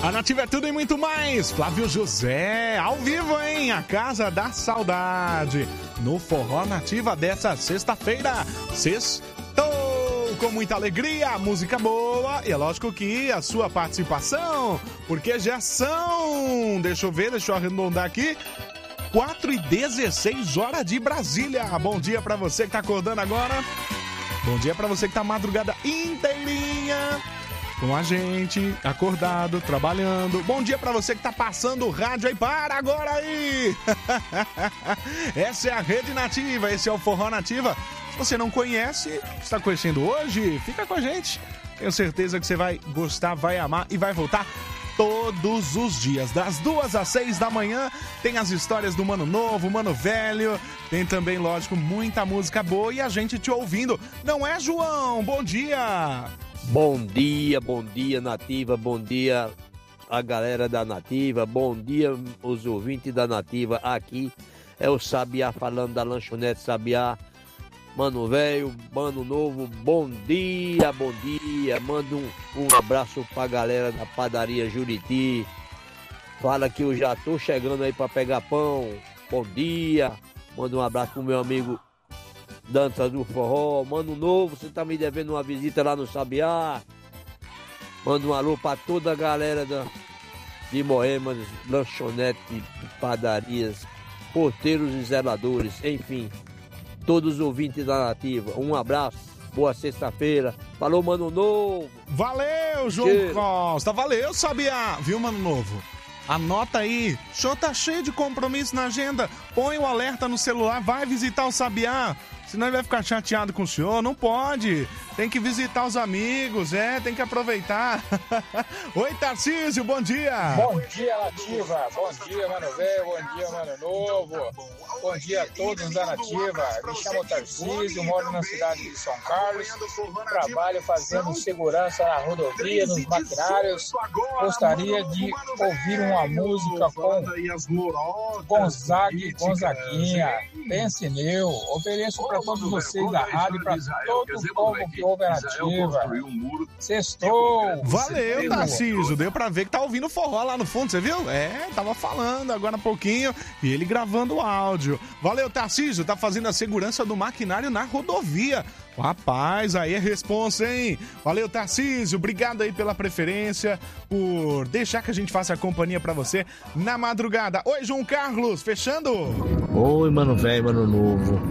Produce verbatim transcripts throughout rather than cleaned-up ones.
A Nativa é tudo e muito mais. Flávio José, ao vivo, hein? A Casa da Saudade. No Forró Nativa dessa sexta-feira. Sextou com muita alegria, música boa. E é lógico que a sua participação. Porque já são... Deixa eu ver, deixa eu arredondar aqui. quatro e dezesseis horas de Brasília. Bom dia pra você que tá acordando agora. Bom dia pra você que tá madrugada inteirinha com a gente, acordado, trabalhando. Bom dia pra você que tá passando o rádio aí. Para agora aí! Essa é a Rede Nativa, esse é o Forró Nativa. Se você não conhece, está conhecendo hoje, fica com a gente. Tenho certeza que você vai gostar, vai amar e vai voltar todos os dias. Das duas às seis da manhã, tem as histórias do Mano Novo, Mano Velho. Tem também, lógico, muita música boa e a gente te ouvindo. Não é, João? Bom dia! Bom dia, bom dia, Nativa, bom dia a galera da Nativa, bom dia os ouvintes da Nativa. Aqui é o Sabiá falando da Lanchonete Sabiá. Mano Velho, Mano Novo, bom dia, bom dia. Manda um, um abraço pra galera da padaria Juriti. Fala que eu já tô chegando aí pra pegar pão. Bom dia. Manda um abraço pro meu amigo Dantas do Forró. Mano Novo, você tá me devendo uma visita lá no Sabiá. Manda um alô pra toda a galera da, de Moemas, lanchonete, padarias, porteiros e zeladores, enfim, todos os ouvintes da Nativa. Um abraço, boa sexta-feira. Falou, Mano Novo. Valeu, João Cheiro. Costa. Valeu, Sabiá. Viu, Mano Novo? Anota aí. O senhor tá cheio de compromisso na agenda. Põe o alerta no celular, vai visitar o Sabiá. Senão ele vai ficar chateado com o senhor. Não pode. Tem que visitar os amigos, é, tem que aproveitar. Oi, Tarcísio, bom dia. Bom dia, Nativa. Bom dia, Mano Velho. Bom dia, Mano Novo. Bom dia a todos da Nativa. Me chamo Tarcísio, moro na cidade de São Carlos. Trabalho fazendo segurança na rodovia, nos maquinários. Gostaria de ouvir uma música com Gonzaga e Gonzaguinha. Pense neu. Ofereço para todos vocês da rádio, para todo o povo que ouve a Nativa. Sextou! Valeu, Tarcísio. Deu pra ver que tá ouvindo forró lá no fundo, você viu? É, tava falando agora há pouquinho e ele gravando o áudio. Valeu, Tarcísio. Tá fazendo a segurança do maquinário na rodovia. Rapaz, aí é responsa, hein? Valeu, Tarcísio. Obrigado aí pela preferência, por deixar que a gente faça a companhia pra você na madrugada. Oi, João Carlos, fechando? Oi, Mano Velho, Mano Novo.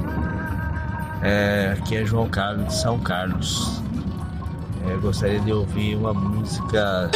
É, aqui é João Carlos de São Carlos. É, gostaria de ouvir uma música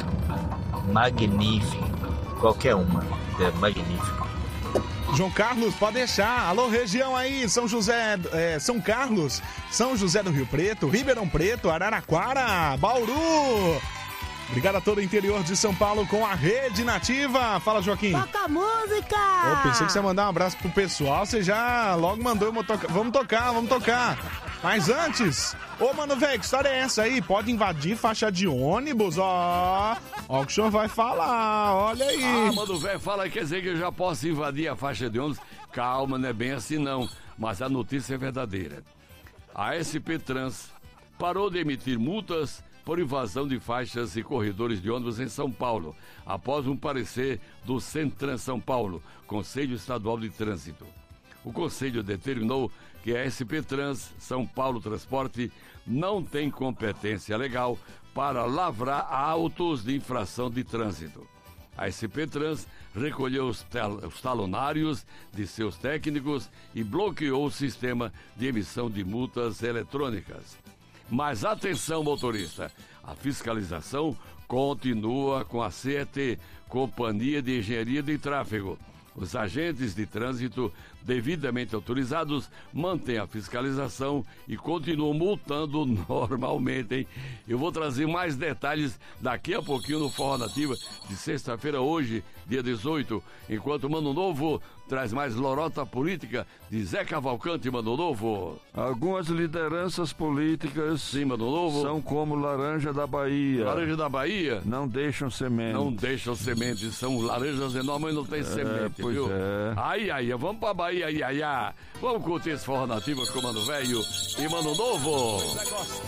magnífica, qualquer uma, é magnífica. João Carlos, pode deixar. Alô, região aí, São José, é, São Carlos, São José do Rio Preto, Ribeirão Preto, Araraquara, Bauru. Obrigado a todo o interior de São Paulo com a Rede Nativa. Fala, Joaquim. Toca a música! Eu pensei que você ia mandar um abraço pro pessoal, você já logo mandou eu tocar. Vamos tocar, vamos tocar. Mas antes, ô, Mano Velho, que história é essa aí? Pode invadir faixa de ônibus? Ó, ó o que o senhor vai falar, olha aí. Ah, Mano Velho, fala, quer dizer que eu já posso invadir a faixa de ônibus? Calma, não é bem assim não, mas a notícia é verdadeira. A S P Trans parou de emitir multas por invasão de faixas e corredores de ônibus em São Paulo, após um parecer do Centran São Paulo, Conselho Estadual de Trânsito. O Conselho determinou que a S P Trans São Paulo Transporte não tem competência legal para lavrar autos de infração de trânsito. A S P Trans recolheu os, tel- os talonários de seus técnicos e bloqueou o sistema de emissão de multas eletrônicas. Mas atenção, motorista, a fiscalização continua com a C E T, Companhia de Engenharia de Tráfego. Os agentes de trânsito devidamente autorizados mantêm a fiscalização e continuam multando normalmente, hein? Eu vou trazer mais detalhes daqui a pouquinho no Forró Nativa de sexta-feira, hoje, dia dezoito, enquanto o Mano Novo traz mais lorota política de Zé Cavalcante, Mano Novo. Algumas lideranças políticas Sim, Mano Novo. são como laranja da Bahia. Laranja da Bahia? Não deixam semente. Não deixam sementes, são laranjas enormes, mas não tem É, semente, pois viu? é. Ai, ai, vamos pra Bahia, ai, ai, ai. Vamos curtir esse Forró Nativa com o Mano Velho e Mano Novo.